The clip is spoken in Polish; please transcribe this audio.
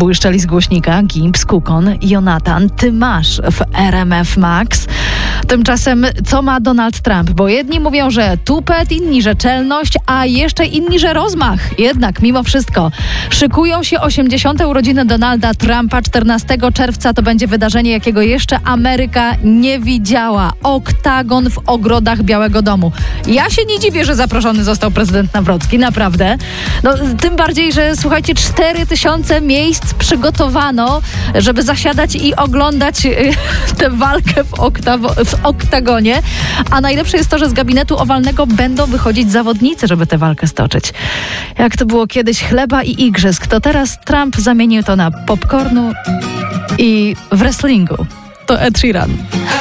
Błyszczeli z głośnika Gibbs, Kukon, Jonathan, ty masz w RMF Max. Tymczasem co ma Donald Trump? Bo jedni mówią, że tupet, inni, że czelność, a jeszcze inni, że rozmach. Jednak mimo wszystko szykują się 80. urodziny Donalda Trumpa. 14 czerwca to będzie wydarzenie, jakiego jeszcze Ameryka nie widziała. Oktagon w ogrodach Białego Domu. Ja się nie dziwię, że zaproszony został prezydent Nawrocki, naprawdę. No, tym bardziej, że słuchajcie, 4000 miejsc przygotowano, żeby zasiadać i oglądać tę walkę w oktagonie. A najlepsze jest to, że z gabinetu owalnego będą wychodzić zawodnicy, żeby tę walkę stoczyć. Jak to było kiedyś chleba i igrzysk, to teraz Trump zamienił to na popcornu i w wrestlingu. To Ed Sheeran.